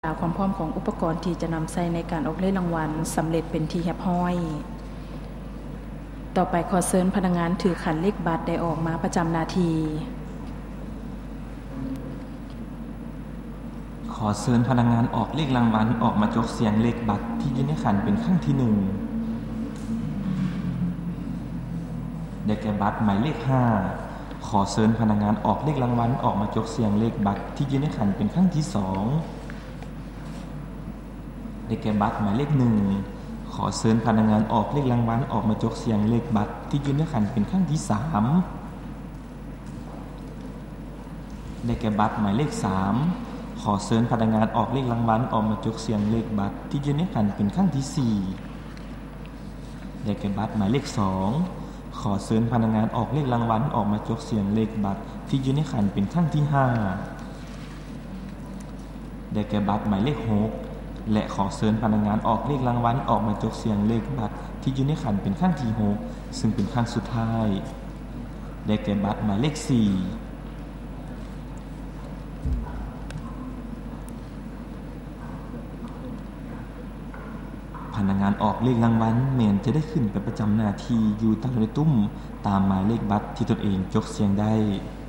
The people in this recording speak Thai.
ความพร้อมของอุปกรณ์ที่จะนำใช้ในการออกเลขรางวัลสำเร็จเป็นที่เรียบร้อย ต่อไปขอเชิญพนักงานถือขันเลขบัตรได้ออกมาประจำหน้าที่ขอเชิญพนักงานออกเลขรางวัลออกมาจกเสียงเลขบัตรที่อยู่ในขันเป็นครั้งที่1ได้แก่บัตรหมายเลข5ขอเชิญพนักงานออกเลขรางวัลออกมาจกเสียงเลขบัตรที่อยู่ในขันเป็นครั้งที่2ได้แก่บัตรหมายเลข1ขอเชิญพนักงานออกเลขรางวัลออกมาจกเสียงเลขบัตรที่อยู่ในขันเป็นครั้งที่3ได้แก่บัตรหมายเลข3ขอเชิญพนักงานออกเลขรางวัลออกมาจกเสียงเลขบัตรที่อยู่ในขันเป็นครั้งที่4ได้แก่บัตรหมายเลข2ขอเชิญพนักงานออกเลขรางวัลออกมาจกเสียงเลขบัตรที่อยู่ในขันเป็นครั้งที่5ได้แก่บัตรหมายเลข6และขอเชิญพนักงานออกเลขรางวัลออกมาจกเสียงเลขบัตรที่อยู่ในขันเป็นครั้งที่6ซึ่งเป็นครั้งสุดท้ายได้แก่บัตรหมายเลข4พนักงานออกเลขรางวัลแม้นจะได้ขึ้นไปประจำหน้าที่อยู่ตามในตุ้มตามหมายเลขบัตรที่ตนเองจกเสียงได้